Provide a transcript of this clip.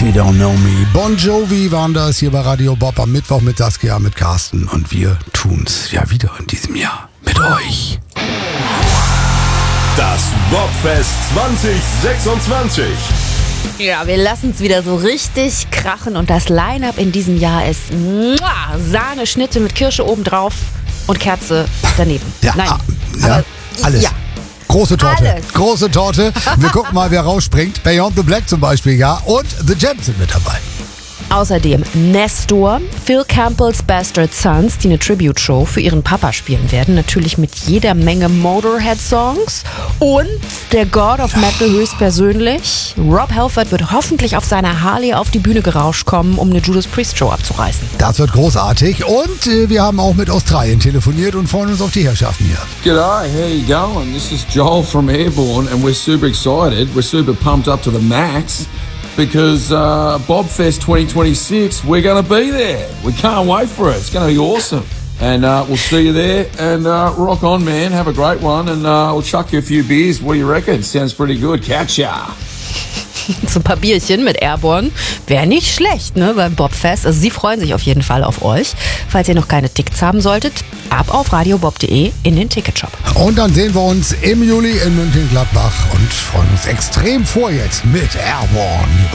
She Don't Know Me. Bon Jovi waren das hier bei Radio Bob am Mittwoch mit Saskia, mit Carsten. Und wir tun's ja wieder in diesem Jahr mit euch. Das Bobfest 2026. Ja, wir lassen es wieder so richtig krachen und das Line-Up in diesem Jahr ist Sahneschnitte mit Kirsche obendrauf und Kerze daneben. Ja, Nein, ja, alles. Ja. Große Torte, Alles. große Torte. Wir gucken mal, wer rausspringt. Beyond the Black zum Beispiel, ja. Und The Jam sind mit dabei. Außerdem Nestor, Phil Campbell's Bastard Sons, die eine Tribute-Show für ihren Papa spielen werden. Natürlich mit jeder Menge Motorhead-Songs. Und der God of Metal höchstpersönlich. Rob Halford wird hoffentlich auf seiner Harley auf die Bühne gerauscht kommen, um eine Judas Priest-Show abzureißen. Das wird großartig. Und wir haben auch mit Australien telefoniert und freuen uns auf die Herrschaften hier. G'day, how you going? This is Joel from Airborne and we're super excited. We're super pumped up to the max because Bobfest 2026, we're going to be there. We can't wait for it. It's going to be awesome. And we'll see you there and rock on, man. Have a great one and we'll chuck you a few beers. What do you reckon? Sounds pretty good. Catch ya. So ein paar Bierchen mit Airborne wäre nicht schlecht, ne, beim Bobfest. Also sie freuen sich auf jeden Fall auf euch. Falls ihr noch keine Tickets haben solltet, ab auf radiobob.de in den Ticketshop. Und dann sehen wir uns im Juli in München-Gladbach und freuen uns extrem vor jetzt mit Airborne.